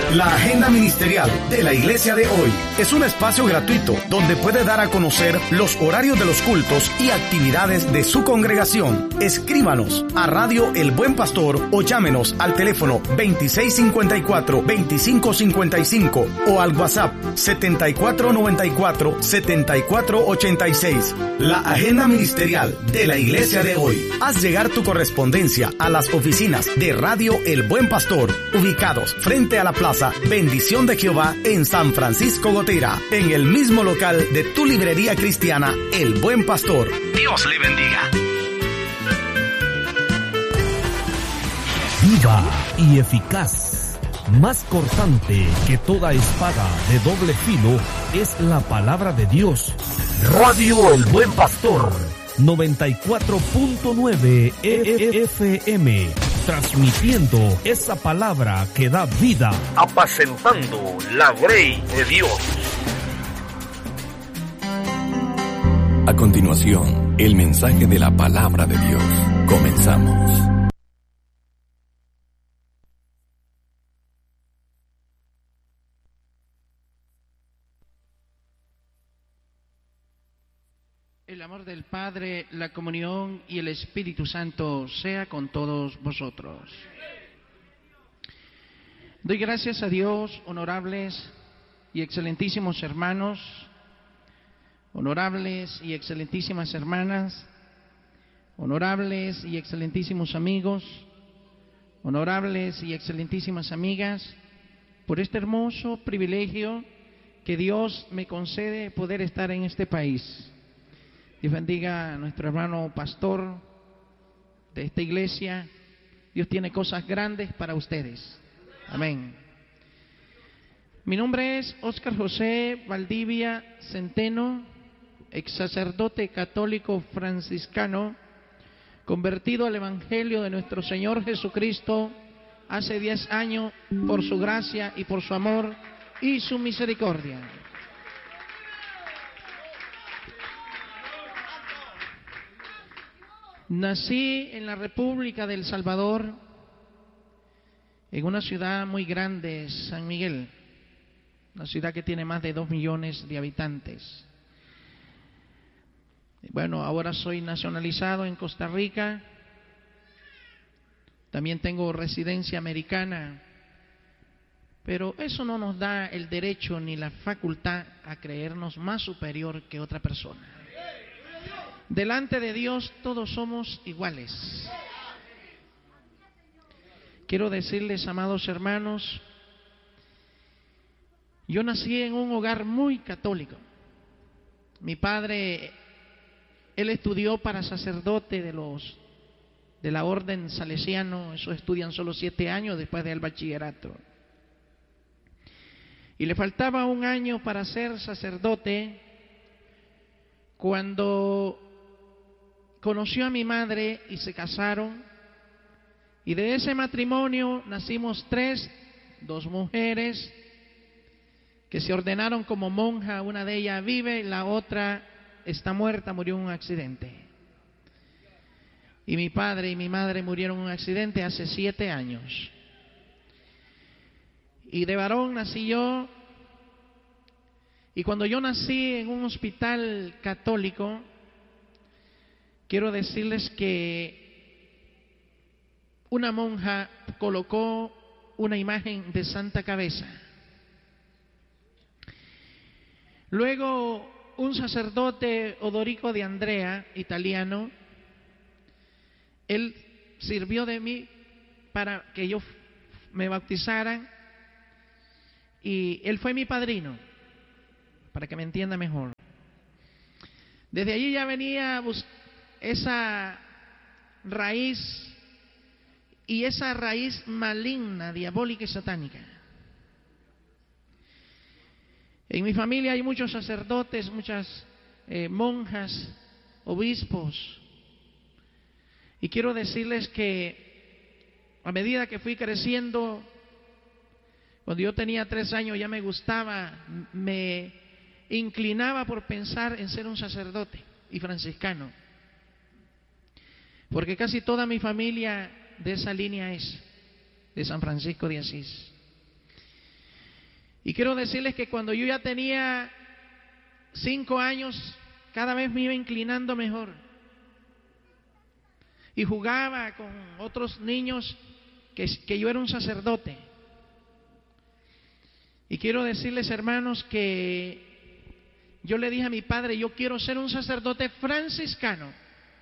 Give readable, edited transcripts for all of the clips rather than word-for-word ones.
La agenda ministerial de la Iglesia de hoy es un espacio gratuito donde puede dar a conocer los horarios de los cultos y actividades de su congregación. Escríbanos a Radio El Buen Pastor o llámenos al teléfono 2654-2555 o al WhatsApp 7494-7486. La agenda ministerial de la Iglesia de hoy. Haz llegar tu correspondencia a las oficinas de Radio El Buen Pastor, ubicados frente a la Plaza Bendición de Jehová en San Francisco Gotera, en el mismo local de tu librería cristiana El Buen Pastor. Dios le bendiga. Viva y eficaz, más cortante que toda espada de doble filo es la palabra de Dios. Radio El Buen Pastor 94.9 FM, transmitiendo esa palabra que da vida, apacentando la grey de Dios. A continuación, el mensaje de la palabra de Dios. Comenzamos. El amor del Padre, la comunión y el Espíritu Santo sea con todos vosotros. Doy gracias a Dios, honorables y excelentísimos hermanos, honorables y excelentísimas hermanas, honorables y excelentísimos amigos, honorables y excelentísimas amigas, por este hermoso privilegio que Dios me concede poder estar en este país. Dios bendiga a nuestro hermano pastor de esta iglesia. Dios tiene cosas grandes para ustedes. Amén. Mi nombre es Óscar José Valdivia Centeno, ex sacerdote católico franciscano, convertido al Evangelio de nuestro Señor Jesucristo hace 10 años por su gracia y por su amor y su misericordia. Nací en la República del Salvador, en una ciudad muy grande, San Miguel, una ciudad que tiene más de 2 millones de habitantes. Bueno, ahora soy nacionalizado en Costa Rica, también tengo residencia americana, pero eso no nos da el derecho ni la facultad a creernos más superior que otra persona. Delante de Dios todos somos iguales. Quiero decirles, amados hermanos, yo nací en un hogar muy católico. Mi padre, él estudió para sacerdote de la orden salesiano. Eso estudian solo 7 años después del bachillerato. Y le faltaba 1 año para ser sacerdote cuando conoció a mi madre y se casaron, y de ese matrimonio nacimos 3, 2 mujeres que se ordenaron como monja. Una de ellas vive, la otra está muerta, murió en un accidente. Y mi padre y mi madre murieron en un accidente hace 7 años. Y de varón nací yo, y cuando yo nací en un hospital católico, quiero decirles que una monja colocó una imagen de Santa Cabeza. Luego un sacerdote, Odorico de Andrea, italiano, él sirvió de mí para que yo me bautizara, y él fue mi padrino, para que me entienda mejor. Desde allí ya venía esa raíz, y esa raíz maligna, diabólica y satánica. En mi familia hay muchos sacerdotes, muchas monjas, obispos, y quiero decirles que a medida que fui creciendo, cuando yo tenía 3 años ya me gustaba, me inclinaba por pensar en ser un sacerdote y franciscano, porque casi toda mi familia de esa línea es de San Francisco de Asís. Y quiero decirles que cuando yo ya tenía 5 años, cada vez me iba inclinando mejor. Y jugaba con otros niños que yo era un sacerdote. Y quiero decirles, hermanos, que yo le dije a mi padre, yo quiero ser un sacerdote franciscano.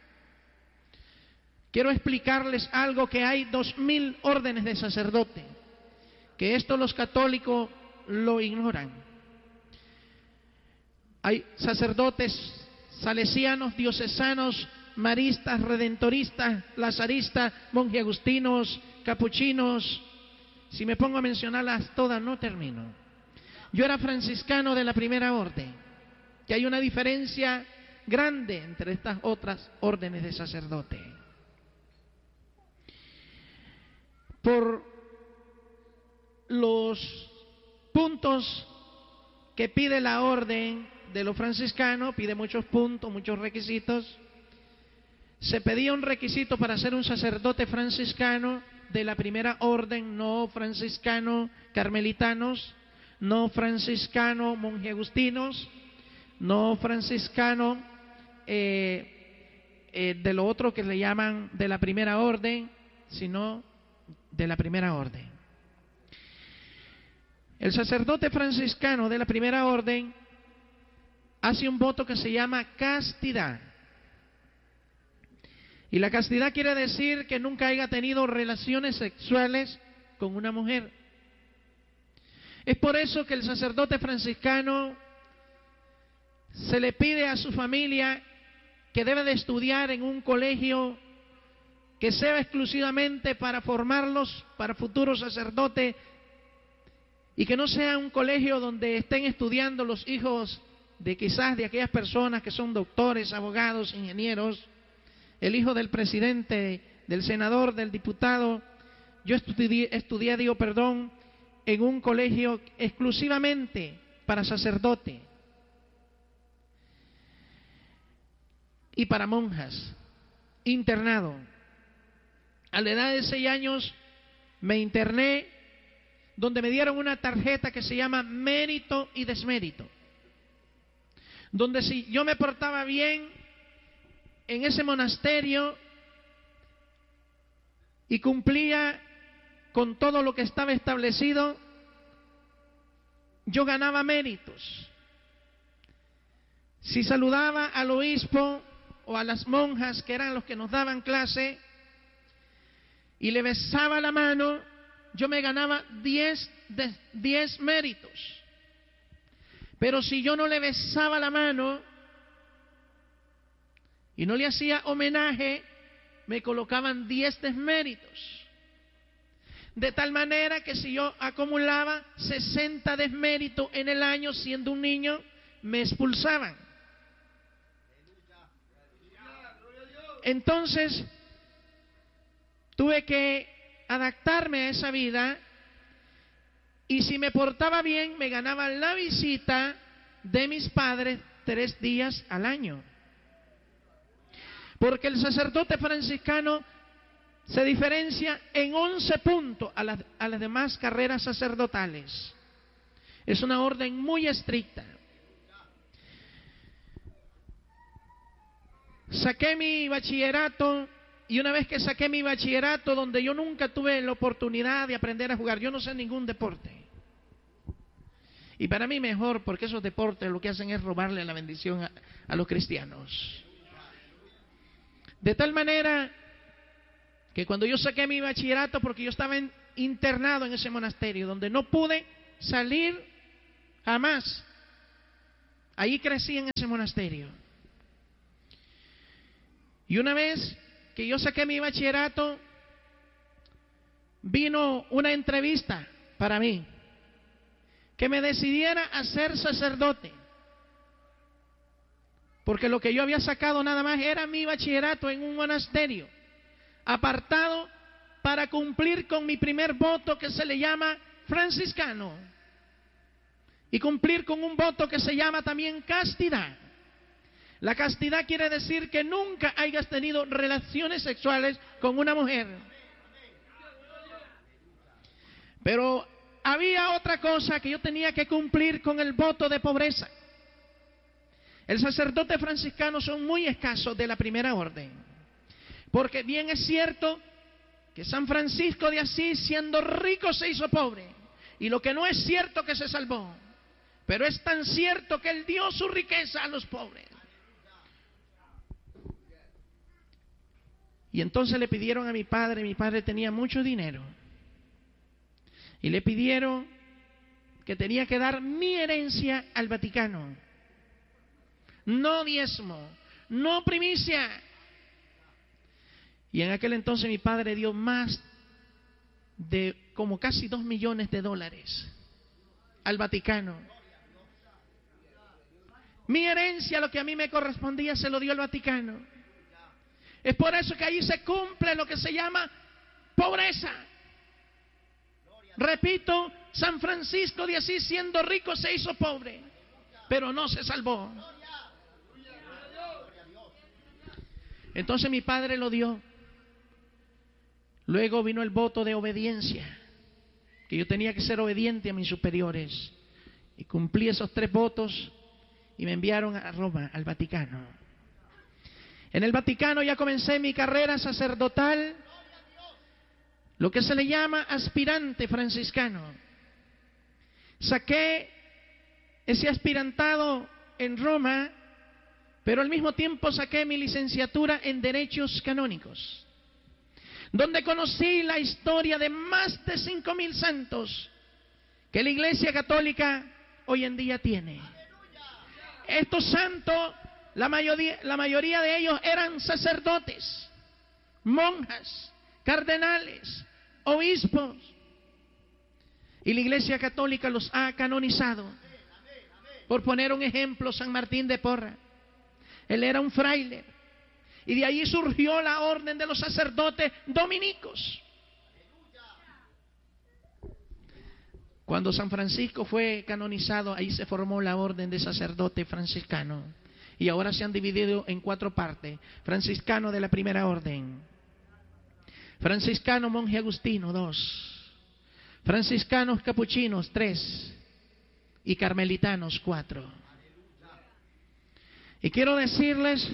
Quiero explicarles algo, que hay 2000 órdenes de sacerdote, que esto los católicos lo ignoran. Hay sacerdotes salesianos, diocesanos, maristas, redentoristas, lazaristas, monjes agustinos, capuchinos. Si me pongo a mencionarlas todas no termino. Yo era franciscano de la primera orden, que hay una diferencia grande entre estas otras órdenes de sacerdote. Por los puntos que pide la orden de los franciscanos, pide muchos puntos, muchos requisitos. Se pedía un requisito para ser un sacerdote franciscano de la primera orden, no franciscano carmelitanos, no franciscano monje agustinos, no franciscano de lo otro que le llaman de la primera orden, sino de la primera orden. El sacerdote franciscano de la primera orden hace un voto que se llama castidad. Y la castidad quiere decir que nunca haya tenido relaciones sexuales con una mujer. Es por eso que el sacerdote franciscano se le pide a su familia que debe de estudiar en un colegio que sea exclusivamente para formarlos para futuros sacerdotes, y que no sea un colegio donde estén estudiando los hijos de quizás de aquellas personas que son doctores, abogados, ingenieros, el hijo del presidente, del senador, del diputado. Yo estudié en un colegio exclusivamente para sacerdote y para monjas, internado. A la edad de 6 años me interné, donde me dieron una tarjeta que se llama mérito y desmérito, donde si yo me portaba bien en ese monasterio y cumplía con todo lo que estaba establecido, yo ganaba méritos. Si saludaba al obispo o a las monjas, que eran los que nos daban clase, y le besaba la mano, yo me ganaba 10 méritos. Pero si yo no le besaba la mano y no le hacía homenaje, me colocaban 10 desméritos. De tal manera que si yo acumulaba 60 desméritos en el año siendo un niño, me expulsaban. Entonces tuve que adaptarme a esa vida, y si me portaba bien me ganaba la visita de mis padres 3 días al año. Porque el sacerdote franciscano se diferencia en 11 puntos a las demás carreras sacerdotales. Es una orden muy estricta. Saqué mi bachillerato, y una vez que saqué mi bachillerato, donde yo nunca tuve la oportunidad de aprender a jugar, yo no sé ningún deporte. Y para mí mejor, porque esos deportes lo que hacen es robarle la bendición a los cristianos. De tal manera que cuando yo saqué mi bachillerato, porque yo estaba internado en ese monasterio, donde no pude salir jamás, ahí crecí en ese monasterio. Y una vez que yo saqué mi bachillerato, vino una entrevista para mí, que me decidiera a ser sacerdote, porque lo que yo había sacado nada más era mi bachillerato en un monasterio, apartado para cumplir con mi primer voto, que se le llama franciscano, y cumplir con un voto que se llama también castidad. La castidad quiere decir que nunca hayas tenido relaciones sexuales con una mujer. Pero había otra cosa que yo tenía que cumplir con el voto de pobreza. El sacerdote franciscano son muy escasos de la primera orden, porque bien es cierto que San Francisco de Asís, siendo rico, se hizo pobre, y lo que no es cierto que se salvó, pero es tan cierto que él dio su riqueza a los pobres. Y entonces le pidieron a mi padre tenía mucho dinero, y le pidieron que tenía que dar mi herencia al Vaticano. No diezmo, no primicia. Y en aquel entonces mi padre dio más de como casi $2 millones al Vaticano. Mi herencia, lo que a mí me correspondía, se lo dio al Vaticano. Es por eso que ahí se cumple lo que se llama pobreza. Repito, San Francisco de Asís, siendo rico, se hizo pobre, pero no se salvó. Entonces mi padre lo dio. Luego vino el voto de obediencia, que yo tenía que ser obediente a mis superiores. Y cumplí esos 3 votos y me enviaron a Roma, al Vaticano. En el Vaticano ya comencé mi carrera sacerdotal, lo que se le llama aspirante franciscano. Saqué ese aspirantado en Roma, pero al mismo tiempo saqué mi licenciatura en Derechos Canónicos, donde conocí la historia de más de 5,000 santos que la Iglesia Católica hoy en día tiene. Estos santos, la mayoría de ellos eran sacerdotes, monjas, cardenales, obispos, y la Iglesia Católica los ha canonizado. Por poner un ejemplo, San Martín de Porra, él era un fraile, y de ahí surgió la orden de los sacerdotes dominicos. Cuando San Francisco fue canonizado, ahí se formó la orden de sacerdote franciscano, y ahora se han dividido en 4 partes: franciscano de la primera orden, franciscano monje agustino 2, franciscanos capuchinos 3 y carmelitanos 4. Y quiero decirles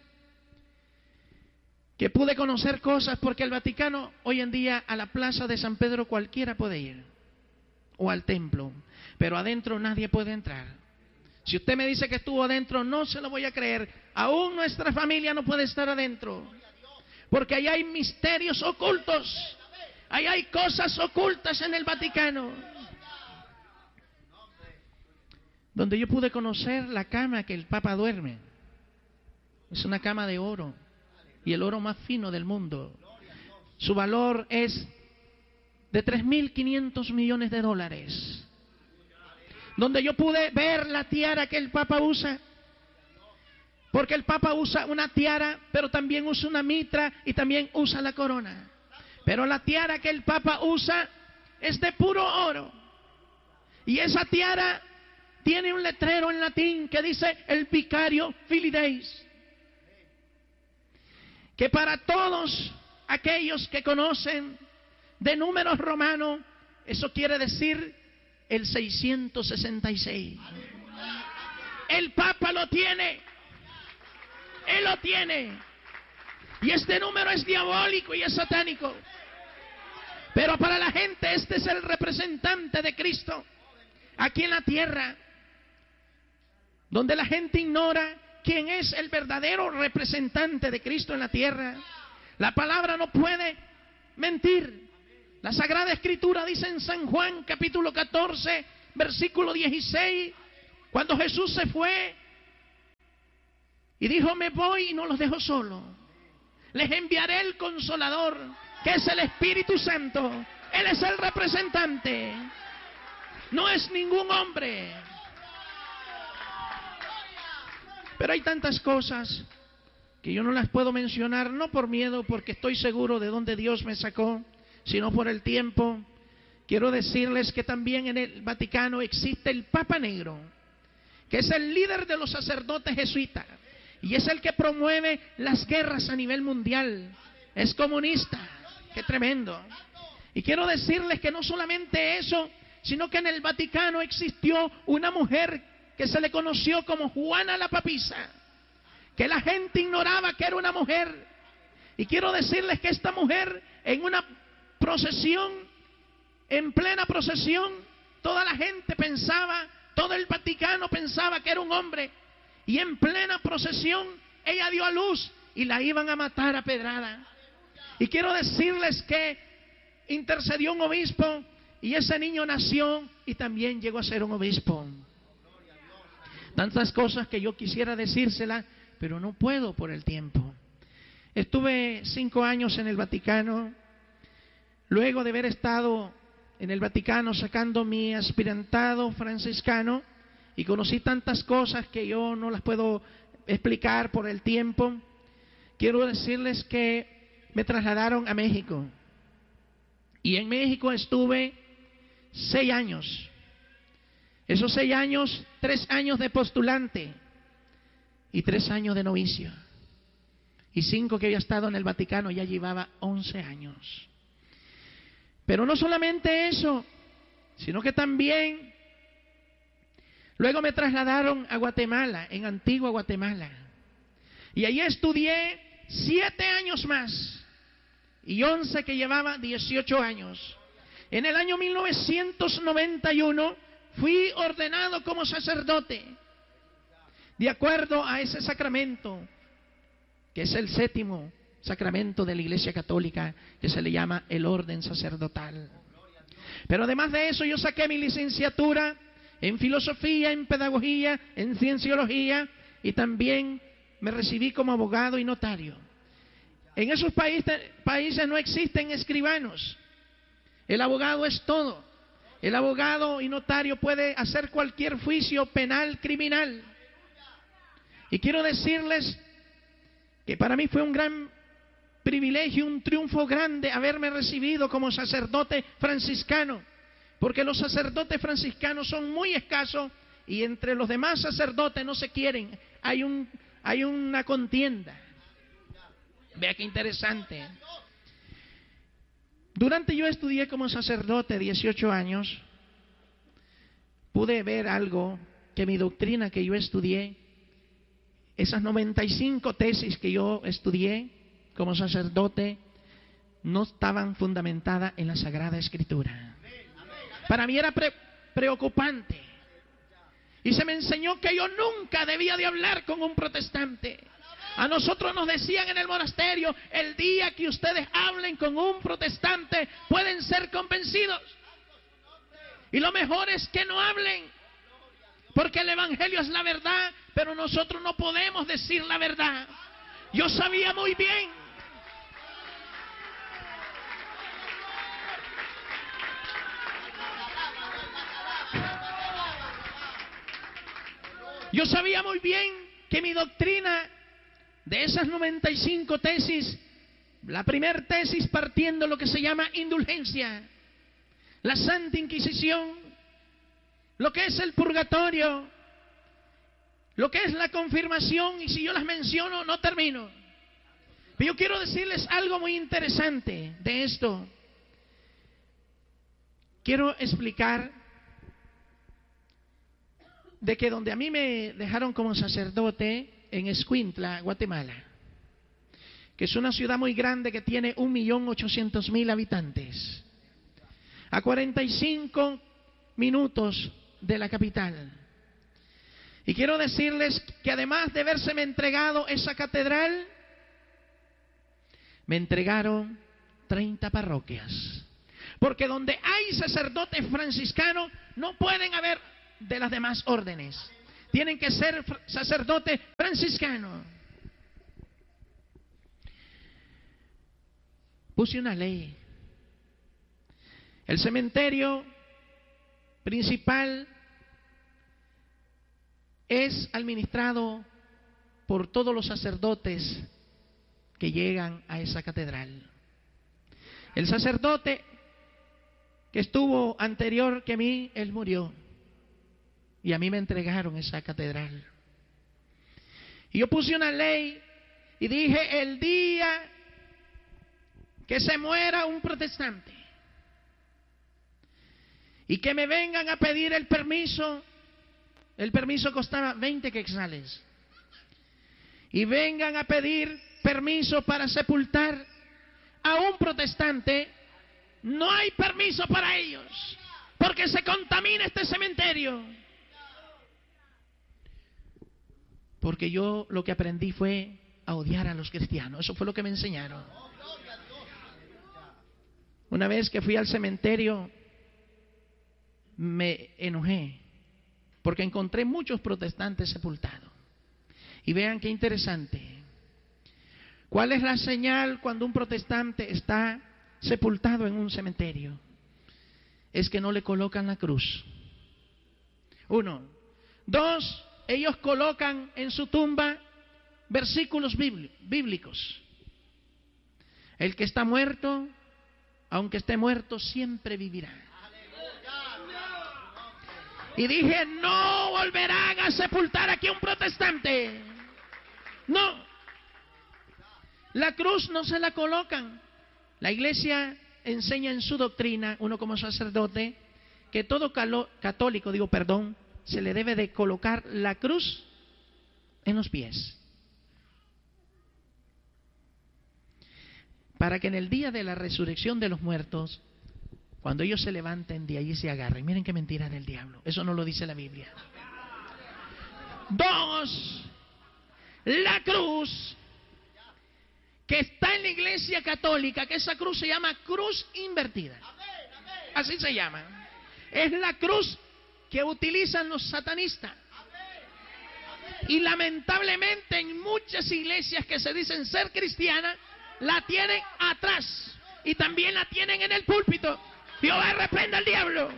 que pude conocer cosas, porque el Vaticano hoy en día, a la plaza de San Pedro cualquiera puede ir, o al templo, pero adentro nadie puede entrar. Si usted me dice que estuvo adentro, no se lo voy a creer. Aún nuestra familia no puede estar adentro, porque ahí hay misterios ocultos, ahí hay cosas ocultas en el Vaticano, donde yo pude conocer la cama que el Papa duerme. Es una cama de oro, y el oro más fino del mundo. Su valor es de $3.500 millones. Donde yo pude ver la tiara que el Papa usa, porque el Papa usa una tiara, pero también usa una mitra y también usa la corona. Pero la tiara que el Papa usa es de puro oro, y esa tiara tiene un letrero en latín que dice el Vicario Filii Deis, que para todos aquellos que conocen de números romanos, eso quiere decir el 666. El Papa lo tiene, él lo tiene, y este número es diabólico y es satánico, pero para la gente este es el representante de Cristo aquí en la tierra, donde la gente ignora quién es el verdadero representante de Cristo en la tierra. La palabra no puede mentir. La Sagrada Escritura dice en San Juan capítulo 14 versículo 16, cuando Jesús se fue y dijo: me voy y no los dejo solos, les enviaré el Consolador, que es el Espíritu Santo. Él es el representante, no es ningún hombre. Pero hay tantas cosas que yo no las puedo mencionar, no por miedo, porque estoy seguro de dónde Dios me sacó, sino por el tiempo. Quiero decirles que también en el Vaticano existe el Papa Negro, que es el líder de los sacerdotes jesuitas, y es el que promueve las guerras a nivel mundial. Es comunista. ¡Qué tremendo! Y quiero decirles que no solamente eso, sino que en el Vaticano existió una mujer que se le conoció como Juana la Papisa, que la gente ignoraba que era una mujer. Y quiero decirles que esta mujer, en una procesión, en plena procesión, toda la gente pensaba, todo el Vaticano pensaba que era un hombre. Y en plena procesión, ella dio a luz y la iban a matar a pedrada. Y quiero decirles que intercedió un obispo y ese niño nació y también llegó a ser un obispo. Tantas cosas que yo quisiera decírselas, pero no puedo por el tiempo. Estuve 5 años en el Vaticano, luego de haber estado en el Vaticano sacando mi aspirantado franciscano, y conocí tantas cosas que yo no las puedo explicar por el tiempo. Quiero decirles que me trasladaron a México, y en México estuve 6 años. Esos 6 años, 3 años de postulante y 3 años de novicio. Y 5 que había estado en el Vaticano, ya llevaba 11 años. Pero no solamente eso, sino que también luego me trasladaron a Guatemala, en Antigua Guatemala. Y allí estudié 7 años más. Y 11 que llevaba 18 años. En el año 1991 fui ordenado como sacerdote, de acuerdo a ese sacramento, que es el 7º sacramento de la Iglesia Católica, que se le llama el orden sacerdotal. Pero además de eso, yo saqué mi licenciatura en filosofía, en pedagogía, en cienciología, y también me recibí como abogado y notario. En esos países no existen escribanos. El abogado es todo. El abogado y notario puede hacer cualquier juicio penal, criminal. Y quiero decirles que para mí fue un gran privilegio, un triunfo grande haberme recibido como sacerdote franciscano, porque los sacerdotes franciscanos son muy escasos y entre los demás sacerdotes no se quieren, hay una contienda. Vea qué interesante. Durante yo estudié como sacerdote 18 años, pude ver algo que mi doctrina que yo estudié, esas 95 tesis que yo estudié como sacerdote, no estaban fundamentadas en la Sagrada Escritura. Para mí era preocupante. Y se me enseñó que yo nunca debía de hablar con un protestante. A nosotros nos decían en el monasterio, el día que ustedes hablen con un protestante, pueden ser convencidos. Y lo mejor es que no hablen, porque el evangelio es la verdad, pero nosotros no podemos decir la verdad. Yo sabía muy bien. Yo sabía muy bien que mi doctrina, de esas 95 tesis, la primera tesis partiendo lo que se llama indulgencia, la Santa Inquisición, lo que es el purgatorio, lo que es la confirmación, y si yo las menciono no termino. Pero yo quiero decirles algo muy interesante de esto. Quiero explicar de que donde a mí me dejaron como sacerdote, en Escuintla, Guatemala, que es una ciudad muy grande que tiene 1.800.000 habitantes, a 45 minutos de la capital. Y quiero decirles que además de habérseme entregado esa catedral, me entregaron 30 parroquias. Porque donde hay sacerdotes franciscanos, no pueden haber de las demás órdenes. Tienen que ser sacerdotes franciscanos. Puse una ley. El cementerio principal es administrado por todos los sacerdotes que llegan a esa catedral. El sacerdote que estuvo anterior que mí, él murió. Y a mí me entregaron esa catedral. Y yo puse una ley y dije, el día que se muera un protestante y que me vengan a pedir el permiso costaba 20 quetzales, y vengan a pedir permiso para sepultar a un protestante, no hay permiso para ellos, porque se contamina este cementerio. Porque yo lo que aprendí fue a odiar a los cristianos, eso fue lo que me enseñaron. Una vez que fui al cementerio, me enojé, porque encontré muchos protestantes sepultados. Y vean qué interesante. ¿Cuál es la señal cuando un protestante está sepultado en un cementerio? Es que no le colocan la cruz. 1. 2, ellos colocan en su tumba versículos bíblicos. El que está muerto, aunque esté muerto, siempre vivirá. Y dije, no volverán a sepultar aquí a un protestante. No. La cruz no se la colocan. La iglesia enseña en su doctrina, uno como sacerdote, que todo católico, se le debe de colocar la cruz en los pies. Para que en el día de la resurrección de los muertos, cuando ellos se levanten de allí se agarren. Miren qué mentira del diablo. Eso no lo dice la Biblia. 2, la cruz que está en la iglesia católica, que esa cruz se llama cruz invertida. Así se llama. Es la cruz que utilizan los satanistas. Y lamentablemente en muchas iglesias que se dicen ser cristianas, la tienen atrás. Y también la tienen en el púlpito. Jehová reprenda al diablo.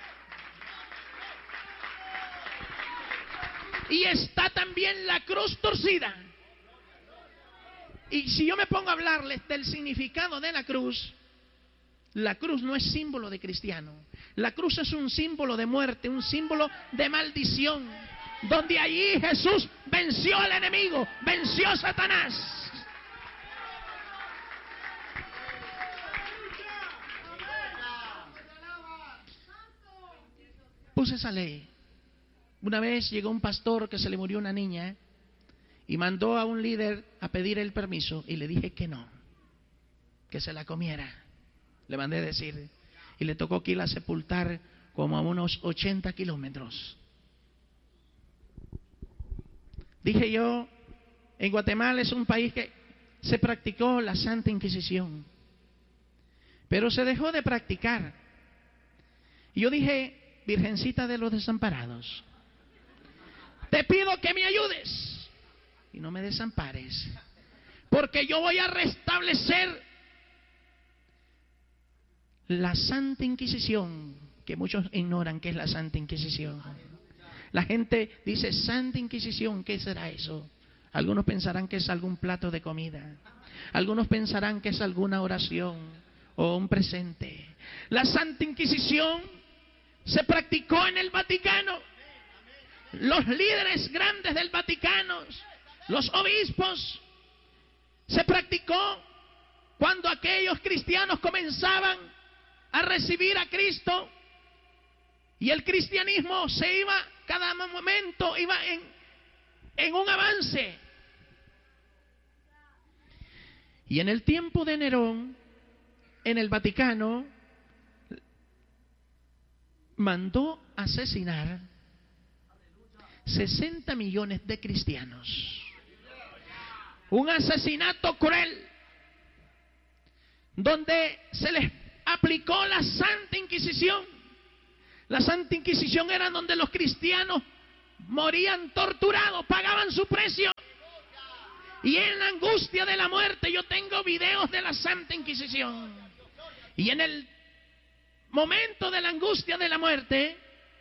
Y está también la cruz torcida. Y si yo me pongo a hablarles del significado de la cruz no es símbolo de cristiano. La cruz es un símbolo de muerte, un símbolo de maldición, donde allí Jesús venció al enemigo, venció a Satanás. Puse esa ley. Una vez llegó un pastor que se le murió una niña y mandó a un líder a pedir el permiso y le dije que no, que se la comiera. Le mandé decir, y le tocó que ir a sepultar como a unos 80 kilómetros. Dije yo, en Guatemala es un país que se practicó la Santa Inquisición, pero se dejó de practicar. Y yo dije, Virgencita de los desamparados, te pido que me ayudes y no me desampares, porque yo voy a restablecer la Santa Inquisición, que muchos ignoran qué es la Santa Inquisición. La gente dice, Santa Inquisición, ¿qué será eso? Algunos pensarán que es algún plato de comida, algunos pensarán que es alguna oración o un presente. La Santa Inquisición se practicó en el Vaticano. Los líderes grandes del Vaticano, los obispos, se practicó cuando aquellos cristianos comenzaban a recibir a Cristo, y el cristianismo se iba, cada momento iba en un avance. Y en el tiempo de Nerón, en el Vaticano, mandó asesinar 60 millones de cristianos. Un asesinato cruel, donde se les aplicó la Santa Inquisición. La Santa Inquisición era donde los cristianos morían torturados, pagaban su precio. Y en la angustia de la muerte, yo tengo videos de la Santa Inquisición. Y en el momento de la angustia de la muerte,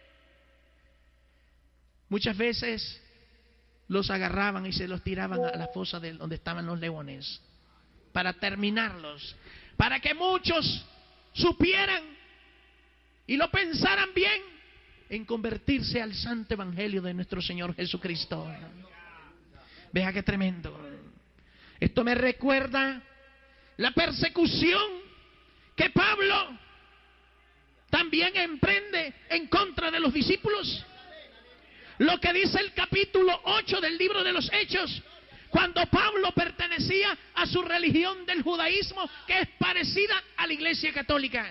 muchas veces los agarraban y se los tiraban a la fosa de donde estaban los leones, para terminarlos, para que muchos supieran y lo pensaran bien en convertirse al santo evangelio de nuestro Señor Jesucristo. Vea qué tremendo. Esto me recuerda la persecución que Pablo también emprende en contra de los discípulos. Lo que dice el capítulo 8 del libro de los Hechos, cuando Pablo pertenecía a su religión del judaísmo, que es parecida a la Iglesia Católica.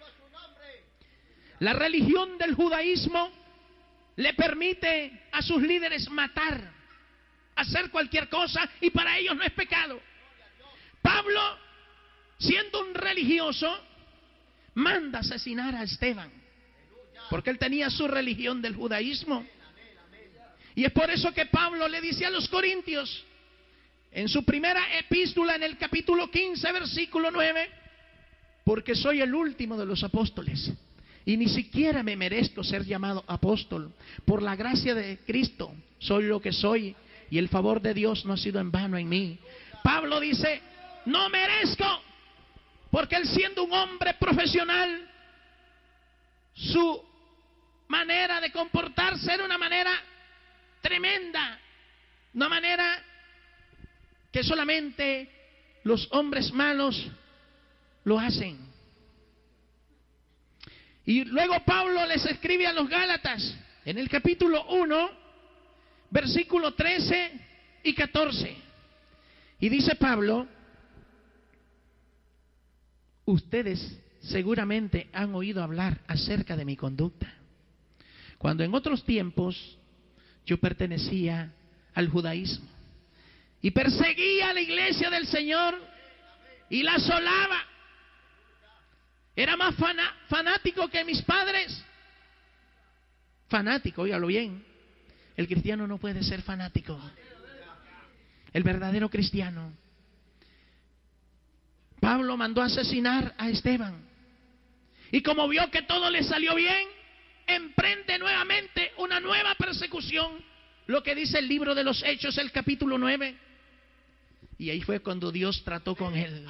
La religión del judaísmo le permite a sus líderes matar, hacer cualquier cosa, y para ellos no es pecado. Pablo, siendo un religioso, manda asesinar a Esteban, porque él tenía su religión del judaísmo. Y es por eso que Pablo le dice a los corintios, en su primera epístola, en el capítulo 15, versículo 9, porque soy el último de los apóstoles, y ni siquiera me merezco ser llamado apóstol. Por la gracia de Cristo soy lo que soy, y el favor de Dios no ha sido en vano en mí. Pablo dice, no merezco, porque él, siendo un hombre profesional, su manera de comportarse era una manera tremenda, una manera que solamente los hombres malos lo hacen. Y luego Pablo les escribe a los Gálatas en el capítulo 1, versículo 13 y 14. Y dice Pablo, ustedes seguramente han oído hablar acerca de mi conducta, cuando en otros tiempos yo pertenecía al judaísmo y perseguía a la iglesia del Señor y la asolaba. Era más fanático que mis padres. Fanático, óigalo bien. El cristiano no puede ser fanático. El verdadero cristiano. Pablo mandó a asesinar a Esteban. Y como vio que todo le salió bien, emprende nuevamente una nueva persecución. Lo que dice el libro de los Hechos, el capítulo 9. Y ahí fue cuando Dios trató con él.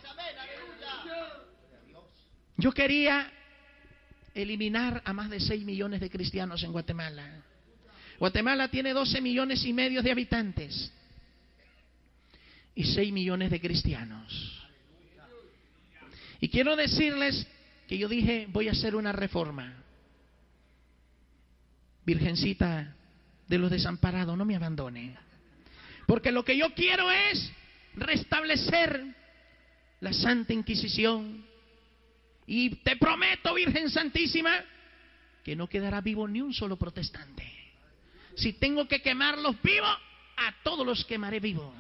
Yo quería eliminar a más de 6 millones de cristianos en Guatemala. Guatemala tiene 12 millones y medio de habitantes y 6 millones de cristianos. Y quiero decirles que yo dije, voy a hacer una reforma. Virgencita de los desamparados, no me abandone. Porque lo que yo quiero es restablecer la Santa Inquisición. Y te prometo, Virgen Santísima, que no quedará vivo ni un solo protestante. Si tengo que quemarlos vivos, a todos los quemaré vivos.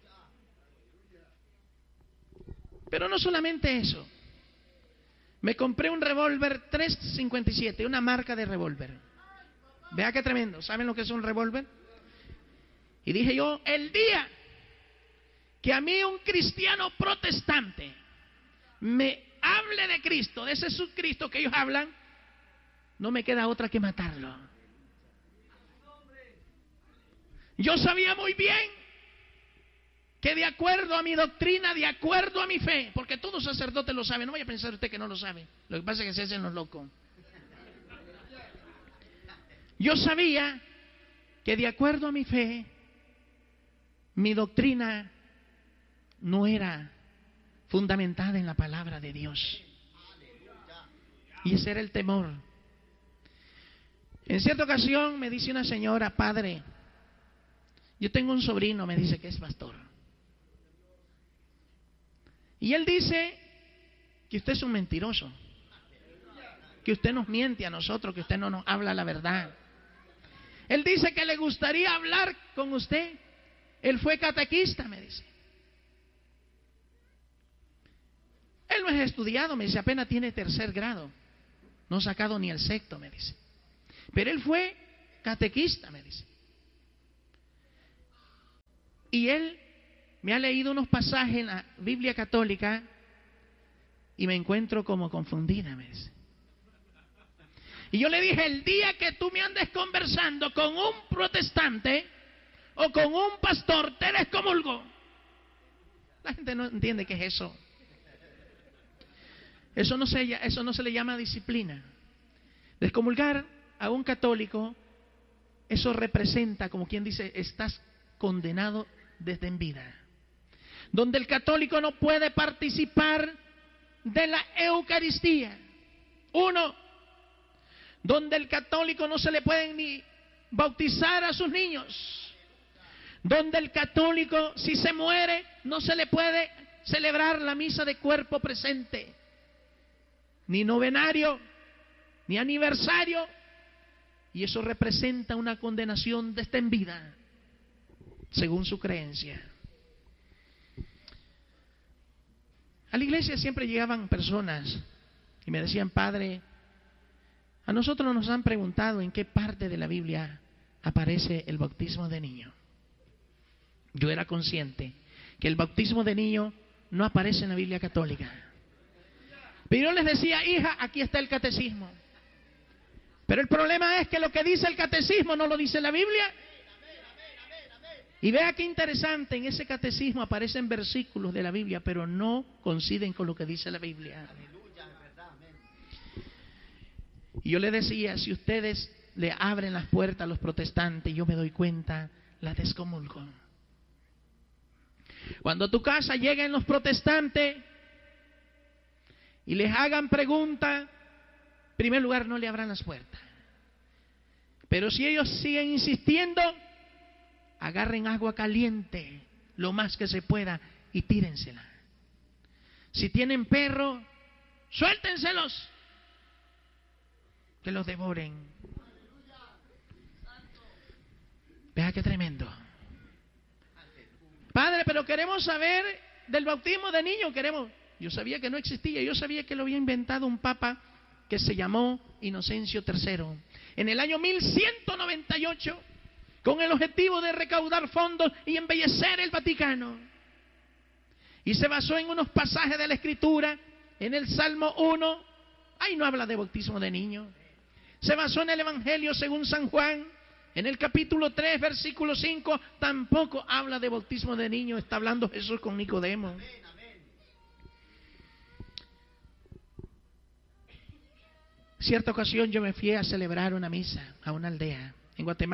Pero no solamente eso. Me compré un revólver 357, una marca de revólver. Vea qué tremendo. ¿Saben lo que es un revólver? Y dije yo, el día que a mí un cristiano protestante me hable de Cristo, de ese Cristo que ellos hablan, no me queda otra que matarlo. Yo sabía muy bien que de acuerdo a mi doctrina, de acuerdo a mi fe, porque todo sacerdote lo sabe, no vaya a pensar usted que no lo sabe, lo que pasa es que se hacen los locos. Yo sabía que de acuerdo a mi fe, mi doctrina no era fundamentada en la palabra de Dios. Y ese era el temor. En cierta ocasión me dice una señora, padre, yo tengo un sobrino, me dice que es pastor. Y él dice que usted es un mentiroso, que usted nos miente a nosotros, que usted no nos habla la verdad. Él dice que le gustaría hablar con usted. Él fue catequista, me dice. Él no es estudiado, me dice, apenas tiene 3er grado. No ha sacado ni el 6º, me dice. Pero él fue catequista, me dice. Y él me ha leído unos pasajes en la Biblia católica y me encuentro como confundida, me dice. Y yo le dije, el día que tú me andes conversando con un protestante o con un pastor, te descomulgo. La gente no entiende qué es eso. Eso no se le llama disciplina. Descomulgar a un católico, eso representa, como quien dice, estás condenado desde en vida. Donde el católico no puede participar de la Eucaristía. 1, donde el católico no se le pueden ni bautizar a sus niños, donde el católico, si se muere, no se le puede celebrar la misa de cuerpo presente, ni novenario, ni aniversario, y eso representa una condenación desde en vida, según su creencia. A la iglesia siempre llegaban personas y me decían: padre, a nosotros nos han preguntado en qué parte de la Biblia aparece el bautismo de niño. Yo era consciente que el bautismo de niño no aparece en la Biblia católica. Pero yo les decía: hija, aquí está el catecismo. Pero el problema es que lo que dice el catecismo no lo dice la Biblia. Y vea qué interesante, en ese catecismo aparecen versículos de la Biblia, pero no coinciden con lo que dice la Biblia. Y yo le decía: si ustedes le abren las puertas a los protestantes, yo me doy cuenta, las descomulgo. Cuando a tu casa lleguen los protestantes y les hagan preguntas, en primer lugar no le abran las puertas. Pero si ellos siguen insistiendo, agarren agua caliente lo más que se pueda y tírensela. Si tienen perro, suéltenselos, que los devoren. Vea qué tremendo. Padre, pero queremos saber del bautismo de niños, queremos. Yo sabía que no existía, yo sabía que lo había inventado un papa que se llamó Inocencio III en el año 1198, con el objetivo de recaudar fondos y embellecer el Vaticano. Y se basó en unos pasajes de la Escritura, en el Salmo 1, ahí no habla de bautismo de niños. Se basó en el Evangelio según San Juan, en el capítulo 3, versículo 5, tampoco habla de bautismo de niños, está hablando Jesús con Nicodemo. Cierta ocasión yo me fui a celebrar una misa a una aldea en Guatemala.